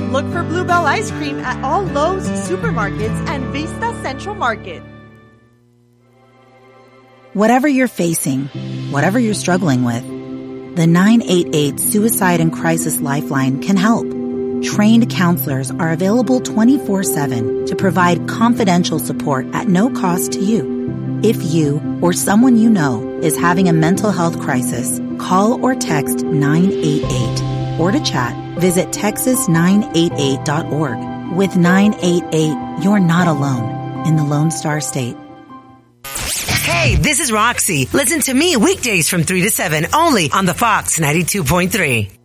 Look for Bluebell ice cream at all Lowe's supermarkets and Vista Central Market. Whatever you're facing, whatever you're struggling with, the 988 Suicide and Crisis Lifeline can help. Trained counselors are available 24/7 to provide confidential support at no cost to you. If you or someone you know is having a mental health crisis, call or text 988. Or to chat, visit texas988.org. With 988, you're not alone in the Lone Star State. Hey, this is Roxy. Listen to me weekdays from 3 to 7 only on the Fox 92.3.